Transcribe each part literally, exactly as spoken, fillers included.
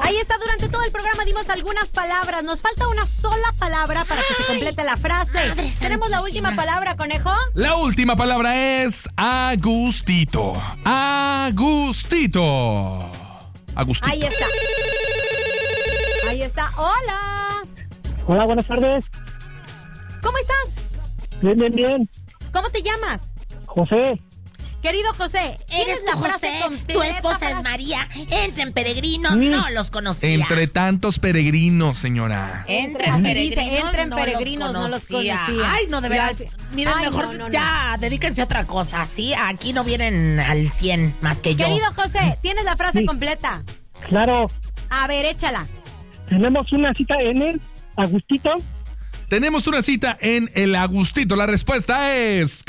Ahí está, durante todo el programa dimos algunas palabras. Nos falta una sola palabra para que se complete la frase. ¿Tenemos la última palabra, conejo? La última palabra es Agustito. Agustito. Agustito. Ahí está. Ahí está. Hola. Hola, buenas tardes. ¿Cómo estás? Bien, bien, bien. ¿Cómo te llamas? José. Querido José, ¿eres la tú, frase José? completa? Tu esposa para... es María. Entren peregrinos, Sí. no los conocía. Entre tantos peregrinos, señora. Entren Así peregrinos, dice, entren no peregrinos, los no los conocía. conocía. Ay, no, de veras. Gracias. Miren, Ay, mejor no, no, no. ya, dedíquense a otra cosa, ¿sí? Aquí no vienen al cien más que yo. Querido José, ¿tienes la frase Sí. completa? Claro, A ver, échala. tenemos una cita en el Agustito. Tenemos una cita en el Agustito. La respuesta es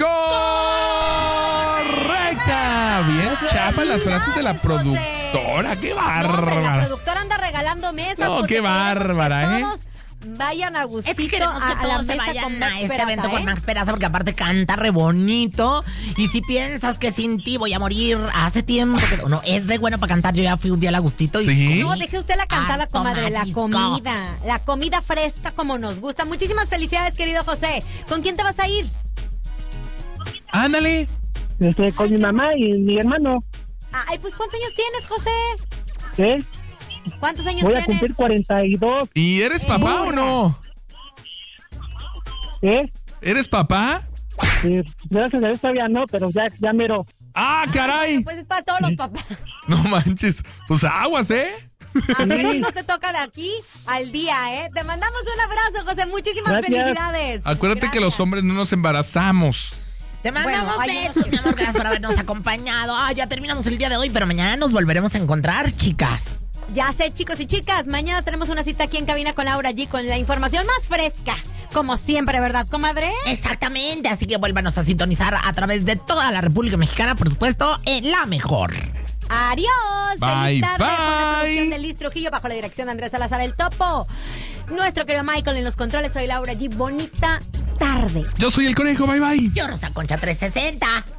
correcta. Bien, chapa las frases de la productora. Qué No, hombre, la bárbara. productora anda regalando mesas. No, porque qué queremos que bárbara, ¿eh? todos vayan a Es Agustito que queremos que a, a la todos se mesa vayan con a Max este Peraza, evento ¿eh? con Max Peraza, porque aparte canta re bonito. Y si piensas que sin ti voy a morir, hace tiempo que no, es re bueno para cantar. Yo ya fui un día al Agustito y Sí. No, deje usted la cantada, Harto comadre, la marisco. comida. La comida fresca como nos gusta. Muchísimas felicidades, querido José. ¿Con quién te vas a ir? Ándale. Este, con mi mamá y mi hermano. Ay, pues ¿cuántos años tienes, José? ¿Eh? ¿Cuántos años Voy a tienes? cumplir cuarenta y dos. ¿Y eres papá o no? ¿Eh? ¿Eres papá? Eh, gracias a Dios todavía no, pero ya, ya mero. ¡Ah, caray! Pues es para todos los papás. No manches. Pues aguas, ¿eh? A ver, no te toca de aquí al día, ¿eh? Te mandamos un abrazo, José. Muchísimas Gracias. felicidades. Acuérdate Gracias. que los hombres no nos embarazamos. te mandamos Bueno, ay, besos, mi amor. Gracias por habernos acompañado. Ah, ya terminamos el día de hoy, pero mañana nos volveremos a encontrar, chicas. Ya sé, chicos y chicas, mañana tenemos una cita aquí en cabina con Laura G con la información más fresca. Como siempre, ¿verdad, comadre? Exactamente, así que vuélvanos a sintonizar a través de toda la República Mexicana, por supuesto, en La Mejor. Adiós. Bye, Feliz tarde bye. con la producción de Liz Trujillo bajo la dirección de Andrés Salazar el Topo. Nuestro querido Michael en los controles. Soy Laura G. Bonita tarde. Yo soy el conejo. Bye, bye. Yo, Rosa Concha trescientos sesenta.